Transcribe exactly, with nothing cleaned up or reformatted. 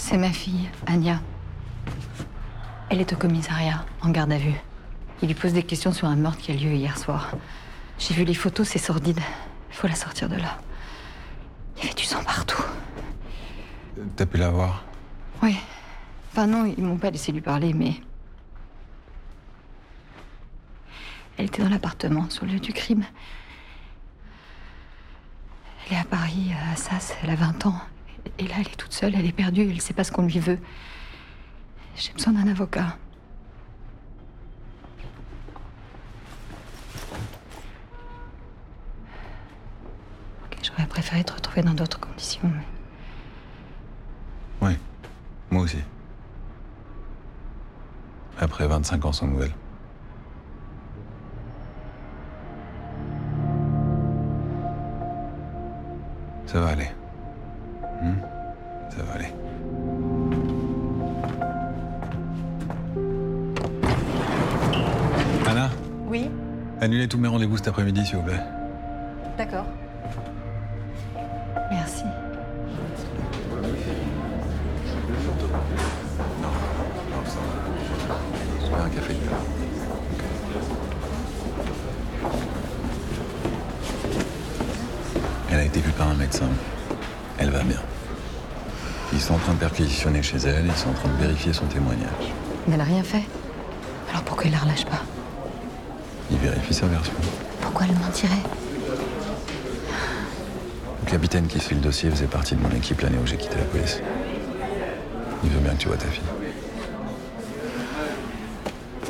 C'est ma fille, Anya. Elle est au commissariat, en garde à vue. Il lui pose des questions sur un meurtre qui a lieu hier soir. J'ai vu les photos, c'est sordide. Il faut la sortir de là. Il y avait du sang partout. T'as pu la voir? Oui. Enfin non, ils m'ont pas laissé lui parler, mais... Elle était dans l'appartement, sur le lieu du crime. Elle est à Paris, à Assas, elle a vingt ans. Et là, elle est toute seule, elle est perdue, elle sait pas ce qu'on lui veut. J'ai besoin d'un avocat. Ok, j'aurais préféré te retrouver dans d'autres conditions, mais... Oui, moi aussi. Après vingt-cinq ans sans nouvelles. Ça va aller. Hmm, ça va aller. Anna? Oui? Annulez tous mes rendez-vous cet après-midi, s'il vous plaît. D'accord. Merci. Non, non, ça va. Je fais un café. Elle a été vue par un médecin. Elle va bien. Ils sont en train de perquisitionner chez elle, ils sont en train de vérifier son témoignage. Mais elle a rien fait. Alors pourquoi il la relâche pas? Ils vérifient sa version. Pourquoi elle mentirait? Le capitaine qui suit le dossier faisait partie de mon équipe l'année où j'ai quitté la police. Il veut bien que tu vois ta fille.